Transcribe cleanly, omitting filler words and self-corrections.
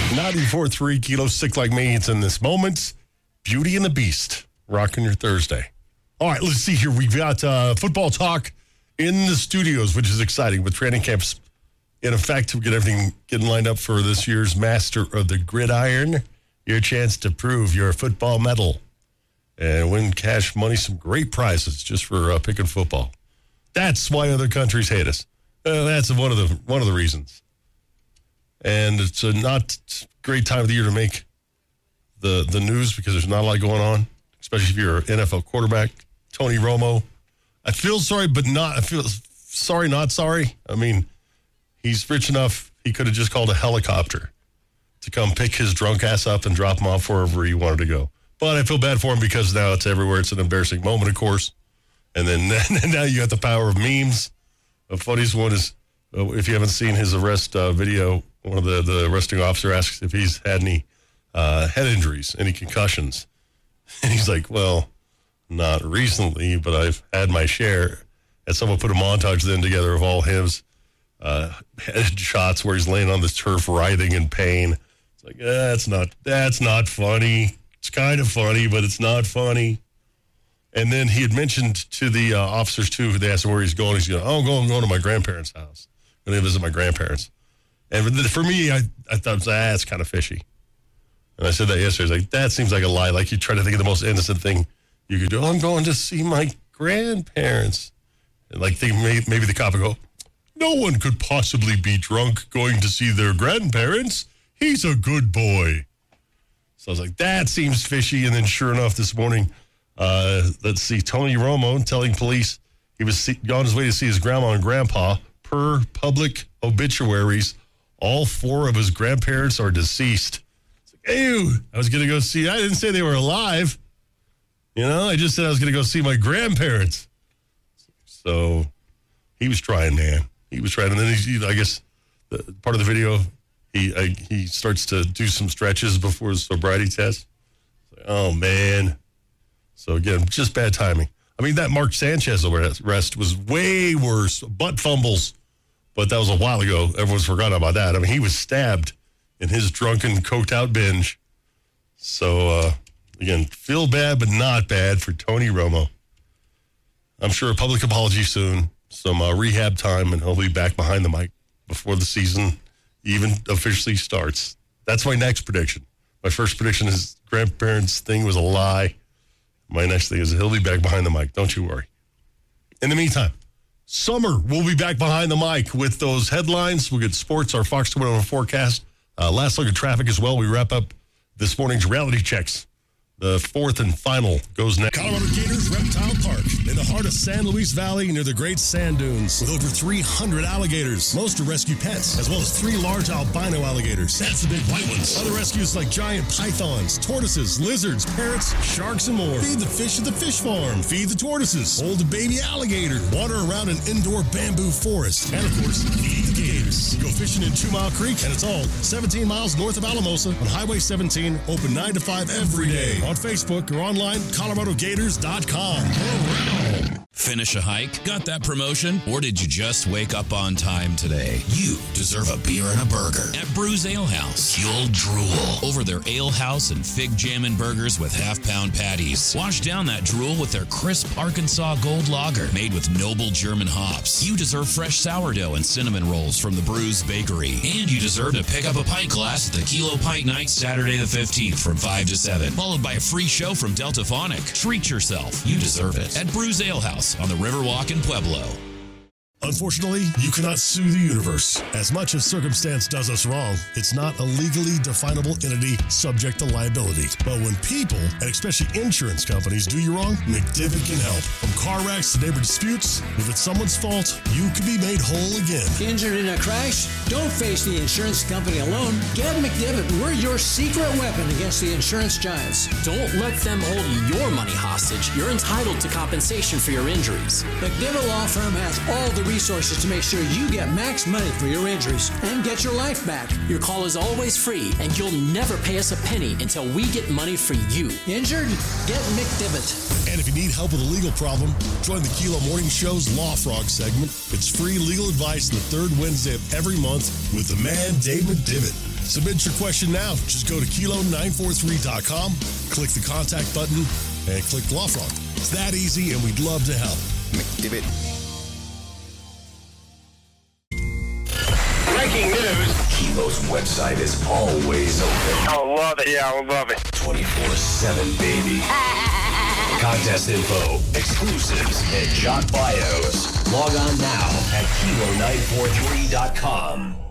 94.3 Kilo, Sick Like Me. It's in this moment. Beauty and the Beast, rocking your Thursday. All right, let's see here. We've got football talk in the studios, which is exciting with training camps in effect. We get everything getting lined up for this year's Master of the Gridiron. Your chance to prove your football medal and win cash money, some great prizes just for picking football. That's why other countries hate us. That's one of the reasons. And it's a not great time of the year to make the news because there's not a lot going on, especially if you're an NFL quarterback. Tony Romo, I feel sorry, but not. I feel sorry, not sorry. I mean, he's rich enough, he could have just called a helicopter to come pick his drunk ass up and drop him off wherever he wanted to go. But I feel bad for him because now it's everywhere. It's an embarrassing moment, of course. And then now you got the power of memes. The funniest one is, if you haven't seen his arrest video, one of the arresting officer asks if he's had any head injuries, any concussions. And he's like, well, not recently, but I've had my share. And someone put a montage then together of all his head shots where he's laying on the turf writhing in pain. It's like, that's not funny. It's kind of funny, but it's not funny. And then he had mentioned to the officers, too, they asked him where he's going. He's going, I'm going to my grandparents' house. I'm going to visit my grandparents. And for me, I thought, that's kind of fishy. And I said that yesterday. I was like, that seems like a lie. Like you try to think of the most innocent thing you could do. I'm going to see my grandparents. And like maybe the cop would go, no one could possibly be drunk going to see their grandparents. He's a good boy. So I was like, that seems fishy. And then sure enough, this morning, let's see, Tony Romo telling police he was on his way to see his grandma and grandpa. Per public obituaries, all four of his grandparents are deceased. It's like, ew, I was going to go see, I didn't say they were alive. I just said I was going to go see my grandparents. So he was trying, man. He was trying. And then I guess part of the video, he starts to do some stretches before his sobriety test. Like, oh, man. So, again, just bad timing. I mean, that Mark Sanchez arrest was way worse. Butt fumbles. But that was a while ago. Everyone's forgotten about that. I mean, he was stabbed in his drunken, coked-out binge. So, again, feel bad, but not bad for Tony Romo. I'm sure a public apology soon, some rehab time, and he'll be back behind the mic before the season even officially starts. That's my next prediction. My first prediction is grandparents' thing was a lie. My next thing is he'll be back behind the mic. Don't you worry. In the meantime, Summer will be back behind the mic with those headlines. We'll get sports, our Fox 21 forecast. Last look at traffic as well. We wrap up this morning's reality checks. The fourth and final goes next. Colorado Gators Reptile Park in the heart of San Luis Valley near the Great Sand Dunes with over 300 alligators. Most are rescue pets, as well as 3 large albino alligators. That's the big white ones. Other rescues like giant pythons, tortoises, lizards, parrots, sharks, and more. Feed the fish at the fish farm. Feed the tortoises. Hold a baby alligator. Water around an indoor bamboo forest. And, of course, feed the gators. Go fishing in 2 Mile Creek, and it's all 17 miles north of Alamosa on Highway 17, open 9 to 5 every day. On Facebook or online, ColoradoGators.com. Finish a hike? Got that promotion? Or did you just wake up on time today? You deserve a beer and a burger at Brews Ale House. You'll drool over their Ale House and Fig Jammin' burgers with half-pound patties. Wash down that drool with their crisp Arkansas Gold Lager made with noble German hops. You deserve fresh sourdough and cinnamon rolls from the Brews Bakery. And you deserve to pick up a pint glass at the Kilo Pint Night Saturday the 15th from 5 to 7, followed by a free show from Delta Phonic. Treat yourself. You deserve it at Brews Ale House on the Riverwalk in Pueblo. Unfortunately, you cannot sue the universe. As much as circumstance does us wrong, it's not a legally definable entity subject to liability. But when people, and especially insurance companies, do you wrong, McDivitt can help. From car wrecks to neighbor disputes, if it's someone's fault, you can be made whole again. Injured in a crash? Don't face the insurance company alone. Get McDivitt. We're your secret weapon against the insurance giants. Don't let them hold your money hostage. You're entitled to compensation for your injuries. McDivitt Law Firm has all the resources to make sure you get max money for your injuries and get your life back. Your call is always free, and you'll never pay us a penny until we get money for you. Injured? Get McDivitt. And if you need help with a legal problem, join the Kilo Morning Show's Law Frog segment. It's free legal advice the third Wednesday of every month with the man, Dave McDivitt. Submit your question now. Just go to kilo943.com, click the contact button, and click Law Frog. It's that easy, and we'd love to help. McDivitt. Breaking news. Kilo's website is always open. I love it. Yeah, I love it. 24/7, baby. Contest info, exclusives, and shot bios. Log on now at kilo943.com.